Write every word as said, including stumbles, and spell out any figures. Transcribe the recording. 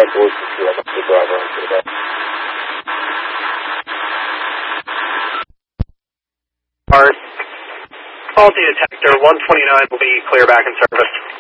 voice to see I'm the driver on for the day. Our faulty detector one twenty-nine will be clear back in service.